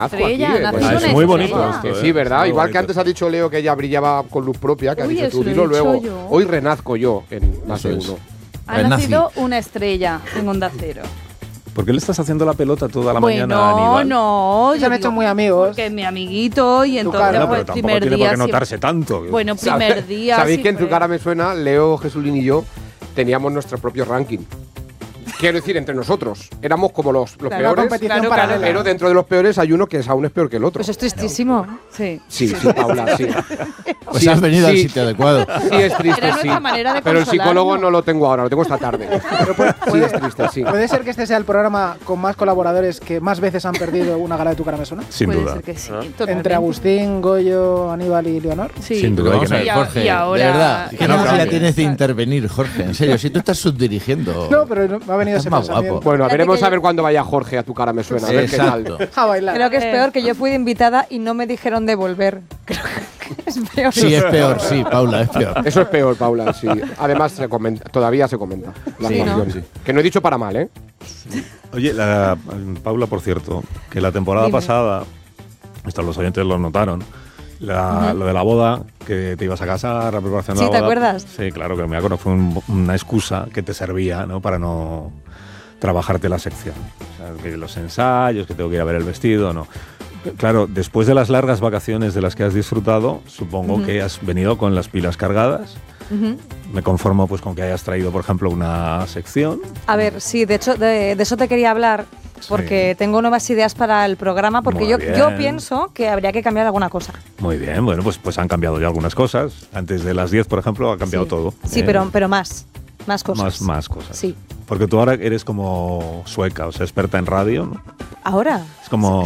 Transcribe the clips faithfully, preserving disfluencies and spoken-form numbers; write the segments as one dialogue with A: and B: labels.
A: Estrella,
B: aquí,
A: nació
B: pues,
A: una
C: Ah, es muy bonito
A: estrella.
C: esto,
B: que
C: ¿eh?
B: sí, ¿verdad?
C: Muy
B: Igual
C: bonito.
B: que antes ha dicho Leo que ella brillaba con luz propia, que
A: Uy,
B: ha dicho
A: eso
B: tú,
A: lo he
B: dilo
A: dicho
B: luego.
A: yo.
B: Hoy renazco yo en Más de
D: Eso es.
B: Uno.
A: Ha
D: Renací.
A: nacido una estrella en Onda Cero.
C: ¿Por qué le estás haciendo la pelota toda la
A: Bueno,
C: mañana a Aníbal?
A: no.
E: Se
A: yo
E: han hecho
A: digo,
E: muy amigos.
A: Porque es mi amiguito y entonces,
E: cara.
C: Bueno,
A: pues,
C: pero tampoco
A: primer
C: tiene
A: día.
C: por qué
A: siempre-
C: notarse tanto.
A: Bueno, primer día.
B: ¿Sabéis
A: sí
B: que en tu
A: fue.
B: cara me suena? Leo, Jesulín y yo teníamos nuestro propio ranking. Quiero decir, entre nosotros. Éramos como los, los
A: Claro,
B: peores.
E: competición
A: claro,
E: paralela.
A: claro.
B: Pero dentro de los peores hay uno que es aún es peor que el otro.
A: Pues es tristísimo. Sí.
B: Sí, sí, Paula, sí.
D: Pues
B: Sí,
D: has venido
B: sí.
D: al sitio adecuado.
B: Sí, es triste,
A: Era
B: sí.
A: nuestra manera de
B: Pero el
A: consolarnos.
B: psicólogo no lo tengo ahora, lo tengo esta tarde. Sí, es triste, sí.
E: ¿Puede ser que este sea el programa con más colaboradores que más veces han perdido una gala de Tu cara me suena?
C: Sin
A: Puede
C: duda.
A: ser que sí.
B: ¿Ah?
A: totalmente.
E: Entre Agustín, Goyo, Aníbal y Leonor.
A: Sí.
C: Sin duda.
D: Pero vamos a
C: hay
D: ver,
A: Y a-
D: Jorge,
A: y ahora-
D: de verdad, ¿qué
A: y
C: no
D: necesidad
C: cambia.
D: tienes de intervenir, Jorge? En serio, si tú estás subdirigiendo.
E: No, pero no- me ha venido
D: Estás
E: ese
D: más
E: pensamiento.
D: guapo.
B: Bueno,
A: Fíjate
B: veremos
A: que
B: a
A: yo-
B: ver cuándo vaya Jorge a Tu cara me suena. A ver qué
D: Exacto.
B: tal.
E: A bailar.
F: Creo que es
A: Eh.
F: peor que yo fui de invitada y no me dijeron de volver. Creo que es peor.
D: Sí, es peor, sí, Paula, es peor.
B: Eso es peor, Paula, sí. Además, se comenta, todavía se comenta la
F: Sí, ¿no?
B: actuación. Que no he dicho para mal, ¿eh?
C: Oye, la- Paula, por cierto, que la temporada
F: Dime.
C: pasada, esto los oyentes lo notaron, la- lo de la boda, que te ibas a casar, la preparación de
F: Sí,
C: la
F: ¿te
C: boda.
F: acuerdas?
C: Sí, claro, que me acuerdo, fue un- una excusa que te servía, ¿no? Para no trabajarte la sección. O sea, que los ensayos, que tengo que ir a ver el vestido, no. Claro, después de las largas vacaciones de las que has disfrutado, supongo
F: Ujú.
C: que has venido con las pilas cargadas.
F: Ujú.
C: Me conformo pues con que hayas traído, por ejemplo, una sección.
F: A ver, sí, de hecho, de, de eso te quería hablar, porque
C: Sí.
F: tengo nuevas ideas para el programa, porque
C: Muy
F: yo,
C: bien.
F: yo pienso que habría que cambiar alguna cosa.
C: Muy bien, bueno, pues, pues han cambiado ya algunas cosas. Antes de las diez, por ejemplo, ha cambiado
F: Sí.
C: todo.
F: Sí,
C: ¿eh?
F: pero, pero más, más cosas.
C: Más, más cosas.
F: Sí.
C: Porque tú ahora eres como sueca, o sea, experta en radio, ¿no?
F: Ahora,
C: Es como...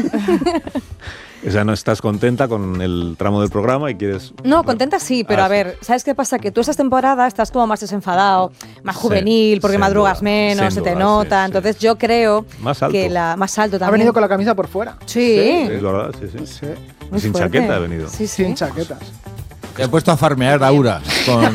C: O sea, no estás contenta con el tramo del programa y quieres...
F: no, contenta sí, pero
C: Ah,
F: a
C: sí.
F: ver, ¿sabes qué pasa? Que tú esta temporada estás como más desenfadado, más
C: Sí,
F: juvenil, porque
C: sin
F: madrugas
C: duda,
F: menos,
C: sin
F: se te
C: duda,
F: nota.
C: sí, sí.
F: Entonces yo creo
C: Más alto.
F: que la más alto
E: Ha
F: también.
E: venido con la camisa por fuera.
F: Sí,
C: Es verdad, sí, sí.
E: Sí,
F: muy
C: Sin
F: fuerte.
C: chaqueta ha venido.
F: Sí, sí.
E: sin chaquetas.
D: Te he puesto a farmear a Aura con...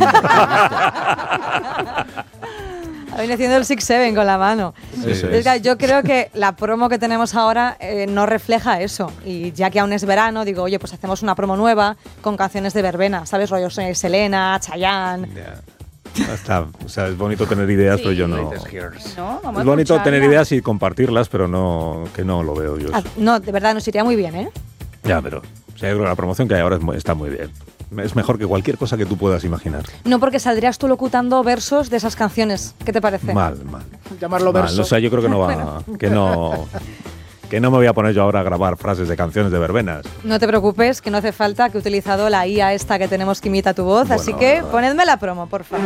F: Ha venido haciendo el six seven con la mano.
C: Eso
F: Es
C: es.
F: que yo creo que la promo que tenemos ahora eh, no refleja eso. Y ya que aún es verano, digo, oye, pues hacemos una promo nueva con canciones de verbena, ¿sabes? Rollo eh, Selena, Chayanne.
C: Ya. Está, o sea, es bonito tener ideas, pero yo no...
A: No, vamos
C: Es
A: a
C: bonito tener
A: escucharla.
C: ideas y compartirlas, pero no que no lo veo yo.
F: Ah, no, de verdad, nos iría muy bien, ¿eh?
C: Ya, pero o sea, yo creo que la promoción que hay ahora es mu- está muy bien. Es mejor que cualquier cosa que tú puedas imaginar.
F: No, porque saldrías tú locutando versos de esas canciones. ¿Qué te parece?
C: Mal, mal.
E: Llamarlo
C: mal.
E: verso.
C: O sea, yo creo que no va, que no, que no me voy a poner yo ahora a grabar frases de canciones de verbenas.
F: No te preocupes, que no hace falta, que he utilizado la I A esta que tenemos que imita tu voz,
C: Bueno,
F: así que
C: bueno.
F: ponedme la promo, por favor.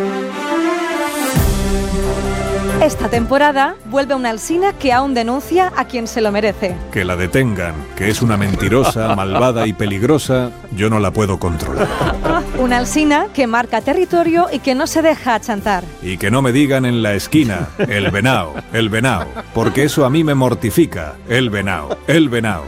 F: Esta temporada vuelve una Alsina que aún denuncia a quien se lo merece.
C: Que la detengan, que es una mentirosa, malvada y peligrosa, yo no la puedo controlar.
F: Una Alsina que marca territorio y que no se deja achantar.
C: Y que no me digan en la esquina, el venao, el venao, porque eso a mí me mortifica, el venao, el venao.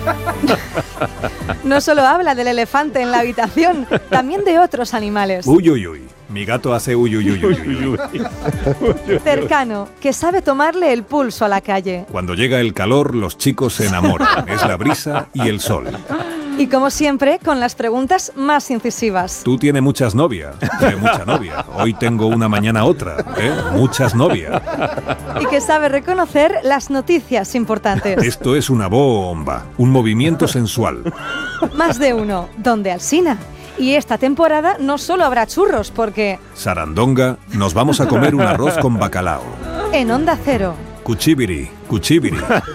F: No solo habla del elefante en la habitación, también de otros animales.
C: Uy, uy, uy. Mi gato hace uy, uy, uy, uy, uy, uy.
F: Cercano, que sabe tomarle el pulso a la calle.
C: Cuando llega el calor, los chicos se enamoran. Es la brisa y el sol.
F: Y como siempre, con las preguntas más incisivas.
C: Tú tienes muchas novias. Eh, mucha novia. Hoy tengo una, mañana otra. ¿eh? Muchas novias.
F: Y que sabe reconocer las noticias importantes.
C: Esto es una bomba. Un movimiento sensual.
F: Más de uno, donde Alsina. Y esta temporada no solo habrá churros, porque
C: Sarandonga, nos vamos a comer un arroz con bacalao.
F: en Onda Cero.
C: Cuchibiri, cuchibiri.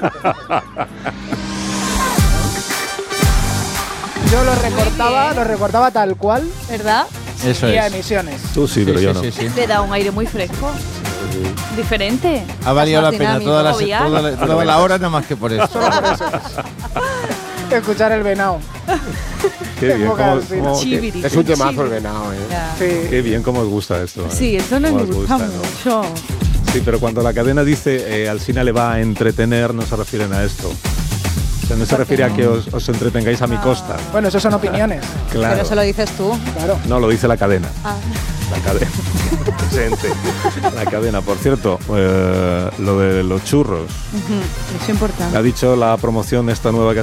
E: Yo lo recortaba, lo recortaba tal cual
A: ¿Verdad?
D: Eso
E: y a
D: es.
E: emisiones.
C: Tú sí, pero
D: Sí,
C: yo
D: sí,
C: no.
D: sí, sí.
A: Le da un aire muy fresco. Diferente.
D: Ha valido la
F: Más
D: pena
F: dinámico,
D: toda la,
A: jovial.
D: toda la, toda la hora nada más que por eso.
E: Solo por eso. Escuchar el venao.
C: Qué bien,
E: Boca
C: cómo-
E: Alsina.
C: cómo-
A: Chibiri.
B: Es un temazo el venado, ¿eh?
A: Ya.
E: Sí.
C: qué bien cómo os gusta esto. ¿eh?
A: Sí, eso nos
C: Cómo os
A: gusta
C: ¿no?
A: mucho.
C: Sí, pero cuando la cadena dice eh, Alsina le va a entretener, no se refieren a esto. O sea, no se refiere a que os, os entretengáis a mi costa.
E: Bueno, eso son opiniones.
C: Claro.
F: Pero eso lo dices tú.
E: Claro.
C: No, lo dice la cadena.
F: Ah.
C: La cadena. Presente. La cadena. Por cierto, eh, lo de los churros.
A: Ujú, es importante.
C: Ha dicho la promoción esta nueva que